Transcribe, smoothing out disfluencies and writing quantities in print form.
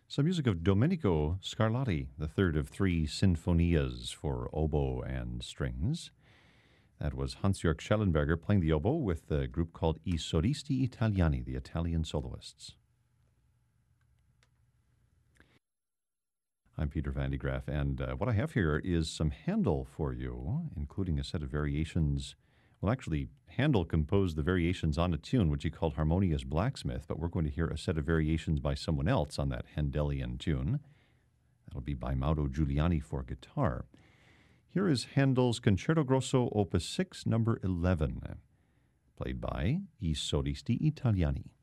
Some music of Domenico Scarlatti, the third of three sinfonias for oboe and strings. That was Hans-Jörg Schellenberger playing the oboe with the group called I Solisti Italiani, the Italian soloists. I'm Peter Van de Graaff, and what I have here is some Handel for you, including a set of variations. Well, actually, Handel composed the variations on a tune, which he called Harmonious Blacksmith, but we're going to hear a set of variations by someone else on that Handelian tune. That'll be by Mauro Giuliani for guitar. Here is Handel's Concerto Grosso, Opus 6, number 11, played by I Solisti Italiani.